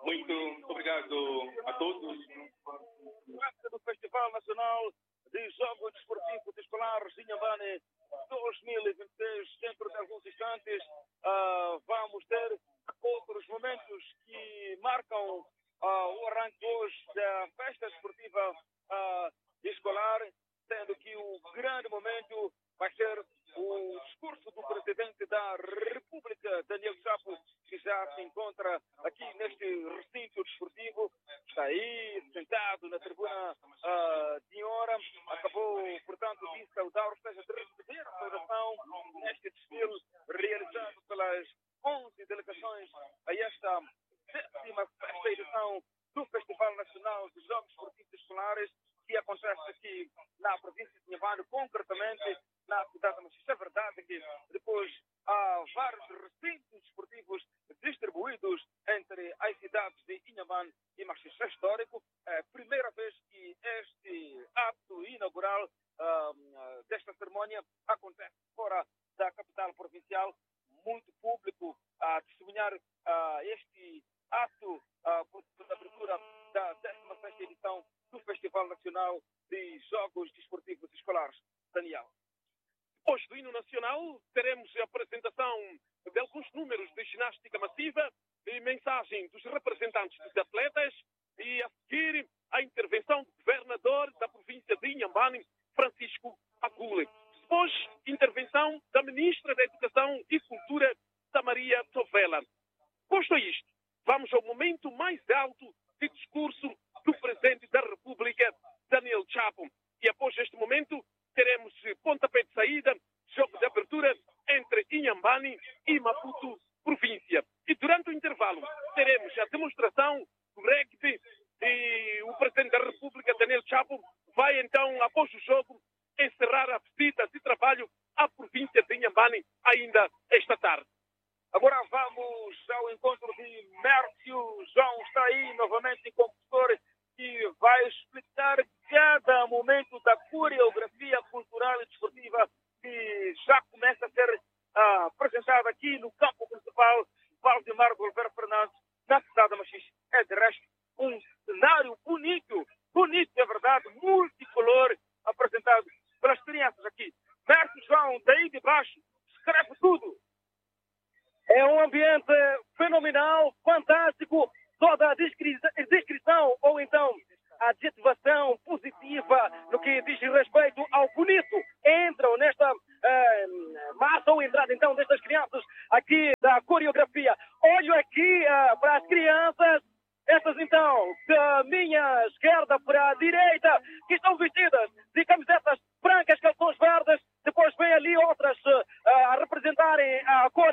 Muito obrigado a todos. Do Festival Nacional de Jogos Desportivos Escolares de Inhambane 2026, dentro de alguns instantes, vamos ter outros momentos que marcam o arranque hoje da festa desportiva escolar, sendo que o grande momento vai ser o discurso do presidente da República, Daniel Chapo, que já se encontra aqui neste recinto desportivo, está aí sentado na tribuna de hora, acabou, portanto, de saudar, ou seja, de receber a saudação neste desfile realizado pelas 11 delegações a esta 16ª edição do Festival Nacional de Jogos Desportivos Escolares, que acontece aqui na província de Inhambane, concretamente na cidade de Machixe. É verdade que depois há vários recintos desportivos distribuídos entre as cidades de Inhambane e Machixe. É histórico, é a primeira vez que este ato inaugural desta cerimónia acontece fora da capital provincial. Muito público a testemunhar este ato por abertura da 16ª edição do Festival Nacional de Jogos Desportivos Escolares. Daniel. Depois do hino nacional, teremos a apresentação de alguns números de ginástica massiva e mensagem dos representantes dos atletas e, a seguir, a intervenção do governador da província de Inhambane, Francisco Agule. Depois, intervenção da ministra da Educação e Cultura, Samaria Tovela. Posto isto, vamos ao momento mais alto de discurso do presidente da República, Daniel Chapo. E após este momento, teremos pontapé de saída, jogo de abertura entre Inhambane e Maputo, província. E durante o intervalo, teremos a demonstração do rugby e o presidente da República, Daniel Chapo, vai então, após o jogo, encerrar a visita de trabalho à província de Inhambane ainda esta tarde. Agora vamos ao encontro de Mércio. João está aí novamente com o professor, que vai explicar cada momento da coreografia cultural e desportiva que já começa a ser apresentada aqui no campo principal Valdemar Golver Fernandes, na cidade de Machixe. É de resto um cenário bonito, é verdade, multicolor, apresentado pelas crianças aqui. Mércio, João, daí de baixo, escreve tudo. É um ambiente fenomenal, fantástico, toda a descrição ou então a adjetivação positiva no que diz respeito ao bonito entram nesta massa ou entrada então destas crianças aqui da coreografia. Olho aqui para as crianças, estas então da minha esquerda para a direita, que estão vestidas de camisetas brancas, calções verdes. Depois vem ali outras a representarem a cor,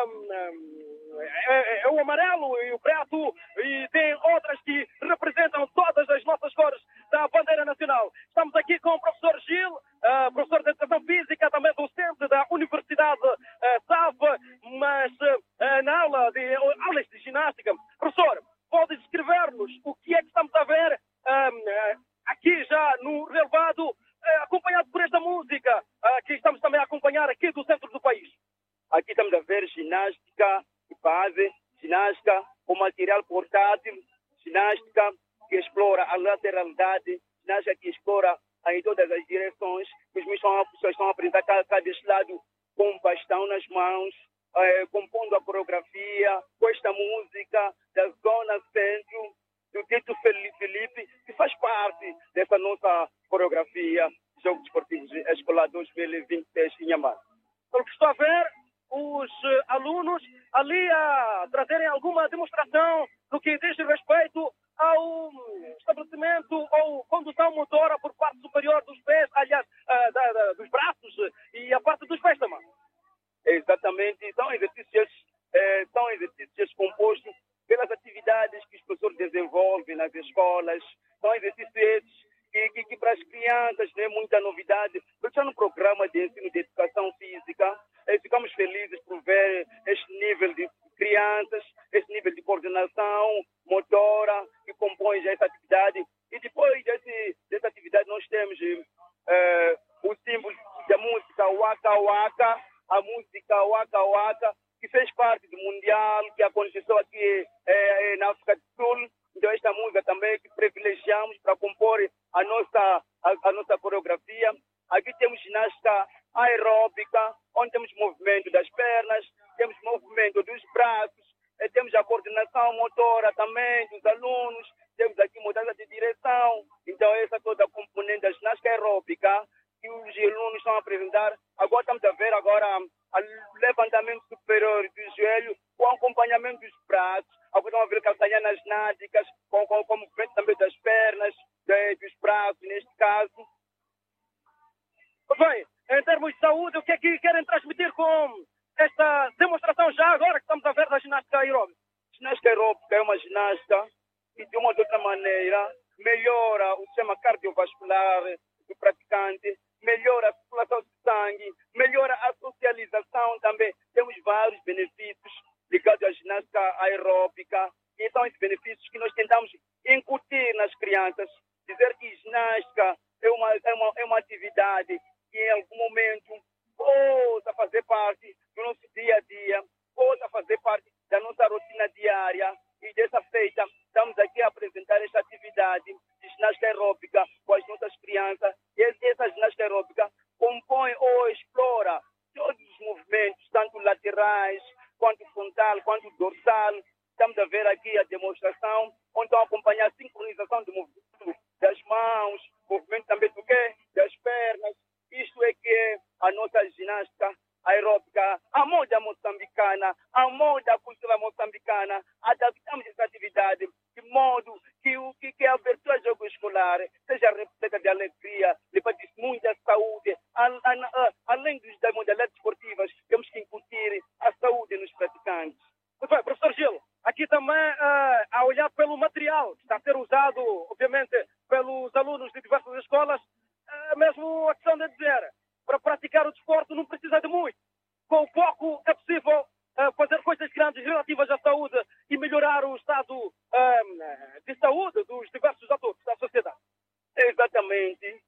o amarelo e o preto, e tem outras que representam todas as nossas cores da bandeira nacional. Estamos aqui com o professor Gil, professor de Educação Física, também docente da Universidade SAF, mas na aulas de ginástica. Professor, pode descrever-nos o que é que estamos a ver aqui já no relevado, acompanhado por esta música que estamos também a acompanhar aqui do centro do país? Aqui estamos a ver ginástica de base, ginástica com material portátil, ginástica que explora a lateralidade, ginástica que explora em todas as direções. Os meus estão a apresentar cada lado com um bastão nas mãos, compondo a coreografia com esta música da Zona Centro, do Tito Felipe, que faz parte dessa nossa coreografia Jogos Desportivos Escolar 2026 em Inhambane. Eu estou a ver os alunos ali a trazerem alguma demonstração do que diz respeito ao estabelecimento ou condução motora por parte superior dos pés, aliás, dos braços e a parte dos pés também. Exatamente, são exercícios compostos pelas atividades que os professores desenvolvem nas escolas, são exercícios que para as crianças não é muita novidade, porque no programa de ensino de educação física, ficamos felizes por ver este nível de crianças, este nível de coordenação motora que compõe já essa atividade. E depois dessa atividade nós temos o símbolo da música Waka Waka, a música Waka Waka, que fez parte do Mundial que aconteceu aqui na África do Sul. Então esta música também que privilegiamos para compor a nossa coreografia. Aqui temos ginástica aeróbica, onde temos movimento das pernas, temos movimento dos braços, temos a coordenação motora também dos alunos, temos aqui mudança de direção. Então essa toda a componente da ginástica aeróbica que os alunos estão a apresentar. Agora estamos a ver o levantamento superior do joelho, com acompanhamento dos braços. Agora estamos a ver calcanhanas náticas, com movimento também das pernas, dos braços, neste caso. Bem, em termos de saúde, o que é que querem transmitir com esta demonstração já agora que estamos a ver da ginástica aeróbica? Ginástica aeróbica é uma ginástica que, de uma ou de outra maneira, melhora o sistema cardiovascular do praticante, melhora a circulação de sangue, melhora a socialização também. Temos vários benefícios ligados à ginástica aeróbica, e são esses benefícios que nós tentamos incutir nas crianças. Dizer que ginástica é uma atividade que em algum momento possa fazer parte do nosso dia a dia, possa fazer parte da nossa rotina diária. E dessa feita, estamos aqui a apresentar esta atividade de ginástica aeróbica com as nossas crianças. E essa ginástica aeróbica compõe ou explora todos os movimentos, tanto laterais, quanto frontal, quanto dorsal. Estamos a ver aqui a demonstração, onde estão a acompanhar a sincronização do movimento das mãos, movimento também do quê? Das pernas. Isto é que é a nossa ginástica aeróbica, a moda moçambicana, a moda cultura moçambicana. Adaptamos essa atividade de modo que a abertura do jogo escolar seja repleta de alegria, de muita saúde. Além das modalidades esportivas, temos que incutir a saúde nos praticantes. Muito bem, professor Gil, aqui também a olhar pelo material que está a ser usado, obviamente, pelos alunos de diversas escolas, mesmo a questão de dizer, para praticar o desporto não precisa de muito. Com pouco é possível fazer coisas grandes relativas à saúde e melhorar o estado de saúde dos diversos atores da sociedade. Exatamente.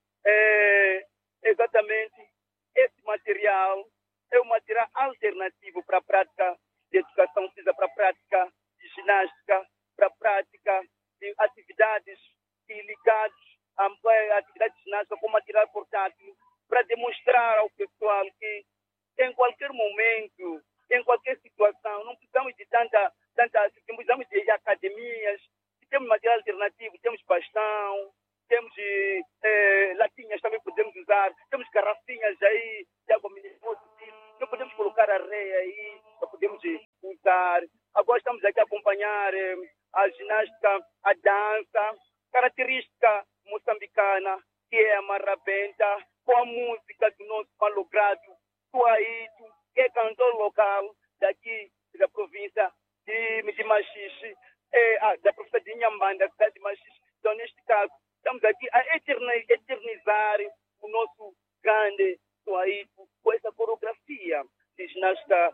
Esse material é um material alternativo para a prática de educação física, para a prática de ginástica, para a prática de atividades ligadas à atividade de ginástica com material portátil, para demonstrar ao pessoal que em qualquer momento, em qualquer situação, não precisamos de precisamos de academias, temos material alternativo, temos bastão, temos latinhas também podemos usar, temos garrafinhas aí de água mineral, não podemos colocar areia aí, não podemos usar. Agora estamos aqui a acompanhar a ginástica, a dança, característica moçambicana, que é a marrabenta, com a música do nosso malogrado Tuaíto, que é cantor local daqui da província de Machixe, da província de Inhambane, da cidade de Machixe. Então, neste caso, estamos aqui a eternizar o nosso grande Tuaíto com essa coreografia de ginástica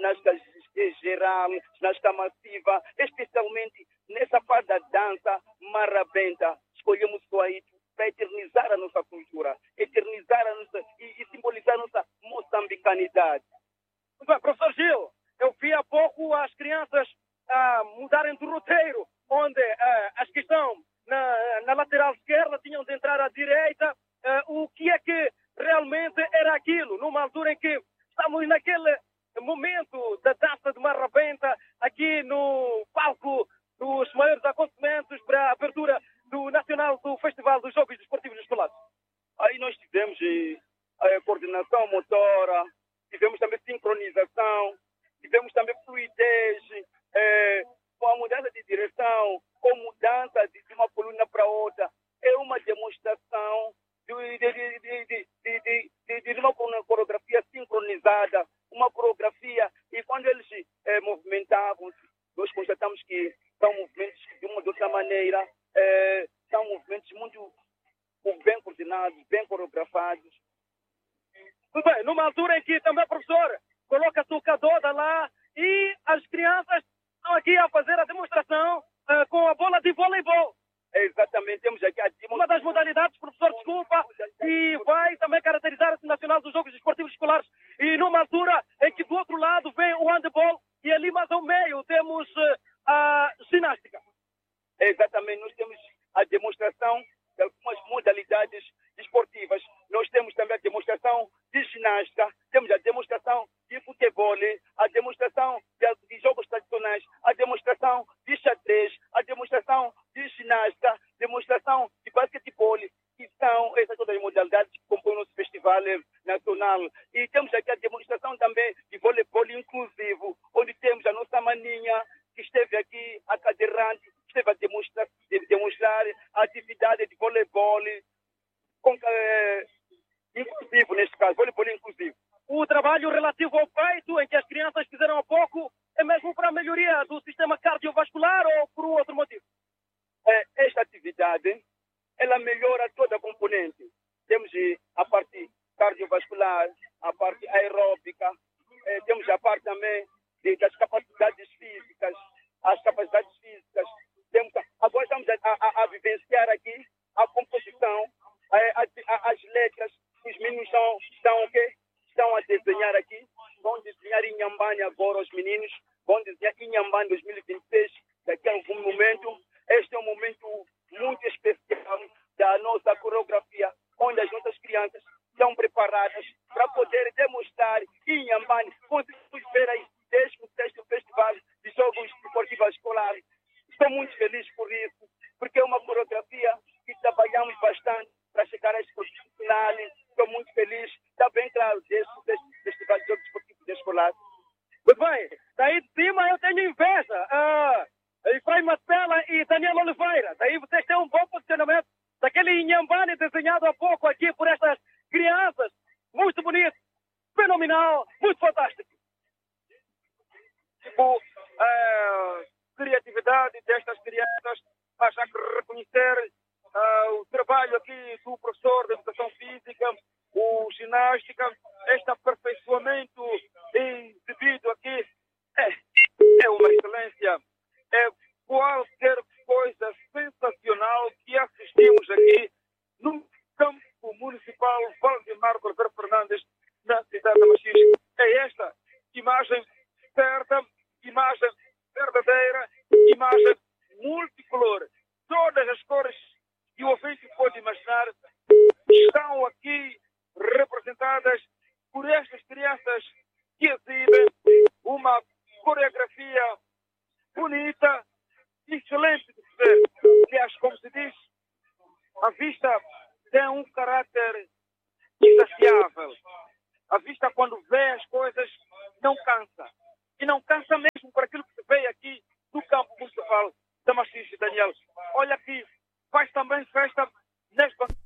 geral, ginástica massiva, especialmente nessa parte da dança marrabenta. Escolhemos o Tuaíto para eternizar a nossa cultura, eternizar a nossa e simbolizar a nossa moçambicanidade. Muito bem, professor Gil, eu vi há pouco as crianças mudarem de roteiro, onde as que estão na lateral esquerda tinham de entrar à direita. O que é que realmente era aquilo, numa altura em que estamos naquele momento da dança de marrabenta, aqui no palco dos maiores acontecimentos para a abertura do Nacional do Festival dos Jogos Desportivos Escolares? Aí nós tivemos a coordenação motora, tivemos também sincronização, tivemos também fluidez, com a mudança de direção, com mudança de uma coluna para outra. É uma demonstração de uma coreografia sincronizada, uma coreografia, e quando eles movimentavam, nós constatamos que são movimentos de uma ou de outra maneira, são movimentos muito bem coordenados, bem coreografados. Tudo bem, numa altura em que também, professor, coloca a tocadora lá e as crianças estão aqui a fazer a demonstração com a bola de voleibol. Exatamente, temos aqui uma das modalidades, professor, desculpa, e vai também caracterizar esse Nacional dos Jogos Desportivos Escolares. E numa altura em que do outro lado lado vem o handball e ali mais ao meio temos a ginástica. Exatamente, nós temos a demonstração de algumas modalidades desportivas. Nós temos também a demonstração de ginástica, temos a demonstração de futebol, a demonstração de jogos tradicionais, a demonstração de xadrez, a demonstração de ginástica, demonstração de basquetebol, que são essas todas as modalidades que compõem o nosso festival nacional. E temos aqui a demonstração também de voleibol inclusivo, onde temos a nossa maninha, que esteve aqui, a cadeirante, esteve a demonstrar a atividade de voleibol inclusivo, neste caso, voleibol inclusivo. O trabalho relativo ao peito, em que as crianças fizeram há pouco, é mesmo para a melhoria do sistema cardiovascular ou por um outro motivo? Esta atividade, ela melhora toda a componente. Temos a parte cardiovascular, a parte aeróbica, temos a parte também das capacidades físicas, as capacidades físicas. Agora estamos a vivenciar aqui a composição, as letras, os meninos estão a desenhar aqui, vão desenhar Inhambane agora, os meninos vão desenhar Inhambane 2026, daqui a algum momento. Este é um momento muito especial da nossa coreografia, onde as nossas crianças estão preparadas para poder demonstrar Inhambane. Conseguimos ver aí 16º Festival de Jogos Desportivos Escolares. Estou muito feliz por isso, porque é uma coreografia que trabalhamos bastante para chegar a este final. Estou muito feliz, está bem claro, desse Festival de Jogos Desportivos Escolares. Muito bem, daí de cima eu tenho inveja. Efraim Matela e Daniel Oliveira. Daí vocês têm um bom posicionamento daquele Inhambane desenhado há pouco aqui por estas crianças. Muito bonito, fenomenal, muito fantástico. Criatividade destas crianças, mas há que reconhecer o trabalho aqui do professor de educação física, o ginástica, este aperfeiçoamento devido aqui é uma excelência, é qualquer coisa sensacional que assistimos aqui no campo municipal Valdemar Cordeiro Fernandes, na cidade de Machixe. É esta imagem certa, imagem verdadeira, imagem multicolor. Todas as cores que o ouvinte pode imaginar estão aqui representadas por estas crianças que exibem uma coreografia bonita, excelente de se ver. Aliás, como se diz, a vista tem um caráter insaciável. A vista, quando vê as coisas, não cansa. E não cansa mesmo por aquilo que se vê aqui no campo municipal da Machixe, Daniel. Olha aqui, faz também festa nas